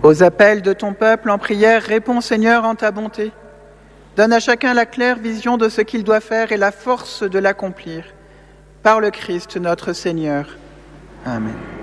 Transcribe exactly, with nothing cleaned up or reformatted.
Aux appels de ton peuple en prière, réponds Seigneur en ta bonté. Donne à chacun la claire vision de ce qu'il doit faire et la force de l'accomplir. Par le Christ notre Seigneur. Amen.